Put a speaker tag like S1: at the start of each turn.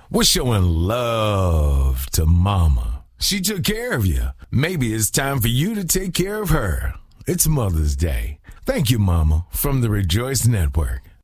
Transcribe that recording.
S1: We're showing love to Mama. She took care of you. Maybe it's time for you to take care of her. It's Mother's Day. Thank you, Mama, from the Rejoice Network.